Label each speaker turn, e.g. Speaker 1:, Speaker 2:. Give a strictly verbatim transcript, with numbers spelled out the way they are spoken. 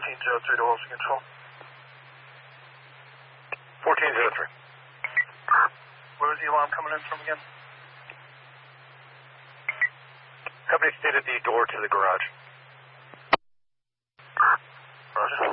Speaker 1: fourteen oh three to Wilson Control.
Speaker 2: fourteen oh three.
Speaker 1: Where was the alarm coming in from again?
Speaker 2: Company stayed at the door to the garage.
Speaker 1: Roger.